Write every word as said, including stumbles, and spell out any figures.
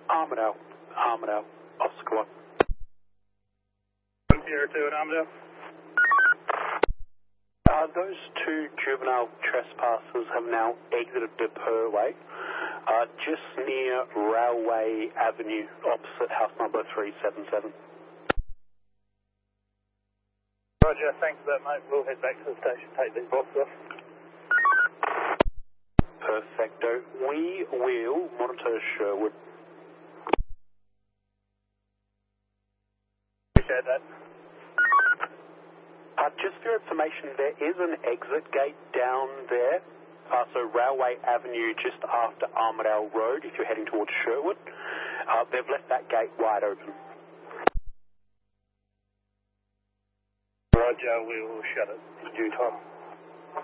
Armadale, Armadale, Oscar one. Zero two at Armadale. Uh, those two juvenile trespassers have now exited the Purway, uh, just near Railway Avenue, opposite house number three seven seven. Roger, thanks for that, mate. We'll head back to the station, take these boxes off. Perfecto. We will monitor Sherwood. Appreciate that. Uh, just for your information, there is an exit gate down there, uh, so Railway Avenue just after Armadale Road if you're heading towards Sherwood. Uh, they've left that gate wide open. Roger, we will shut it in due time.